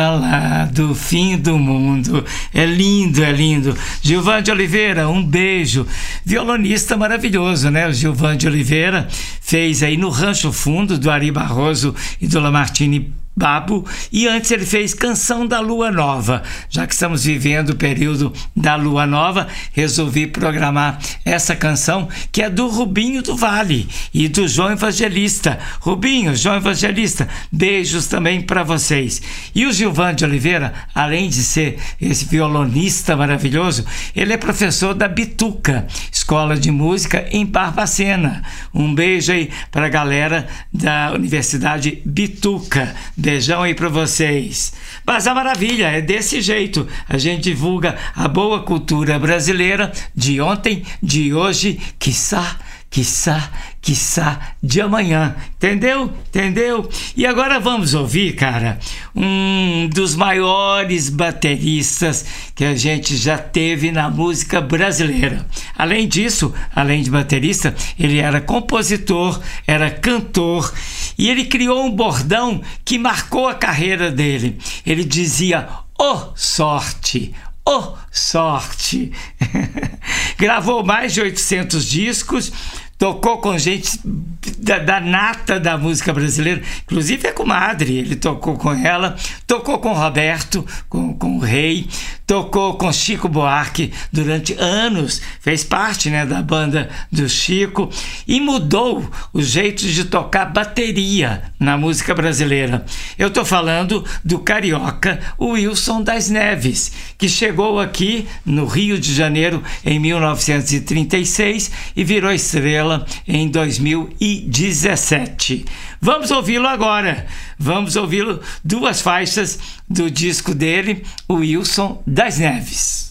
Lá do fim do mundo. É lindo, é lindo. Gilvan de Oliveira, um beijo. Violonista maravilhoso, né? O Gilvan de Oliveira fez aí no Rancho Fundo, do Ari Barroso e do Lamartine Babo, e antes ele fez Canção da Lua Nova. Já que estamos vivendo o período da Lua Nova, resolvi programar essa canção, que é do Rubinho do Vale e do João Evangelista. Rubinho, João Evangelista, beijos também para vocês. E o Gilvan de Oliveira, além de ser esse violonista maravilhoso, ele é professor da Bituca, Escola de Música em Barbacena. Um beijo aí para a galera da Universidade Bituca. Beijão aí para vocês. Mas a maravilha é desse jeito. A gente divulga a boa cultura brasileira de ontem, de hoje, quiçá de amanhã. Entendeu? Entendeu? E agora vamos ouvir, cara, um dos maiores bateristas que a gente já teve na música brasileira. Além disso, além de baterista, ele era compositor, era cantor, e ele criou um bordão que marcou a carreira dele. Ele dizia: "Ô sorte! Oh, sorte!" Gravou mais de 800 discos, tocou com gente da nata da música brasileira, inclusive a comadre, ele tocou com ela, tocou com Roberto, com o Rei, tocou com Chico Buarque durante anos, fez parte, né, da banda do Chico, e mudou o jeito de tocar bateria na música brasileira. Eu estou falando do carioca Wilson das Neves, que chegou aqui no Rio de Janeiro em 1936 e virou estrela em 2017. Vamos ouvi-lo agora. Vamos ouvi-lo, duas faixas do disco dele, o Wilson das Neves.